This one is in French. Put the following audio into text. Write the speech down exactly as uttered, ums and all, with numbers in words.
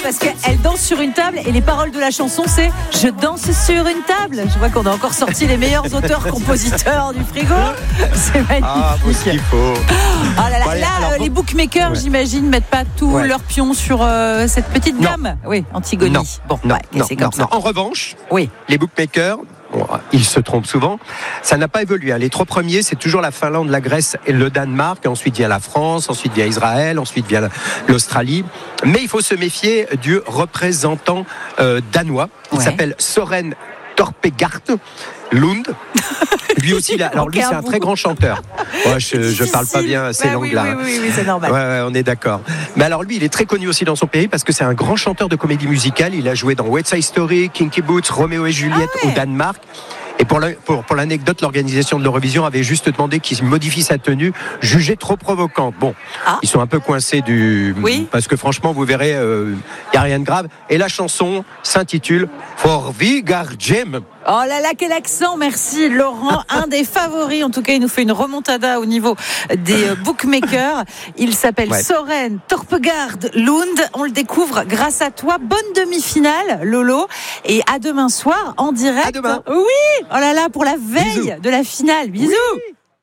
parce qu'elle danse sur une table et les paroles de la chanson c'est « Je danse sur une table ». Je vois qu'on a encore sorti les meilleurs auteurs-compositeurs du frigo. C'est magnifique. Ah, faut ce qu'il faut. Ah là là, Bon, allez, là alors, euh, bon. les bookmakers, Ouais. j'imagine, mettent pas tous Ouais. leurs pions sur euh, cette petite Non. dame. Oui, Antigone. Non, Bon, non, ouais, non, c'est non, comme ça. non. En revanche, Oui. les bookmakers, bon, ils se trompent souvent. Ça n'a pas évolué. Les trois premiers, c'est toujours la Finlande, la Grèce et le Danemark. Ensuite vient la France, ensuite vient Israël, ensuite vient l'Australie. Mais il faut se méfier du représentant euh, danois. Il Ouais. s'appelle Soren Torpegaard Lund. Lui aussi, il a- alors lui, Aucun c'est un bout. très grand chanteur. Ouais, je, je parle pas bien ces Bah oui, langues-là. Oui, oui, oui, oui, c'est normal. Ouais, ouais, on est d'accord. Mais alors lui, il est très connu aussi dans son pays parce que c'est un grand chanteur de comédie musicale. Il a joué dans West Side Story, Kinky Boots, Roméo et Juliette Ah ouais. au Danemark. Et pour, la- pour, pour l'anecdote, l'organisation de l'Eurovision avait juste demandé qu'il modifie sa tenue, jugée trop provocante. Bon, Ah. ils sont un peu coincés du... Oui. Parce que franchement, vous verrez, il euh, n'y a rien de grave. Et la chanson s'intitule « For Vigarjem ». Oh là là, quel accent, merci Laurent, un des favoris, en tout cas il nous fait une remontada au niveau des euh, bookmakers, il s'appelle Ouais. Soren Torpegaard Lund, on le découvre grâce à toi, bonne demi-finale Lolo, et à demain soir en direct. À demain. Oui, oh là là, pour la veille Bisous. de la finale, bisous. Oui.